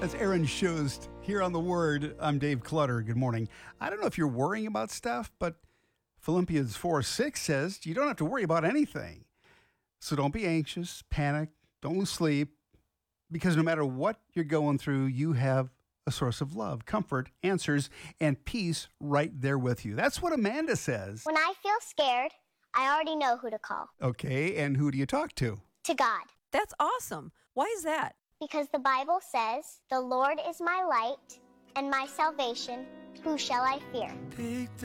That's Aaron Shost here on The Word. I'm Dave Clutter. Good morning. I don't know if you're worrying about stuff, but Philippians 4:6 says you don't have to worry about anything. So don't be anxious, panic, don't lose sleep, because no matter what you're going through, you have a source of love, comfort, answers, and peace right there with you. That's what Amanda says. When I feel scared, I already know who to call. Okay, and who do you talk to? To God. That's awesome. Why is that? Because the Bible says, "The Lord is my light and my salvation. Who shall I fear?"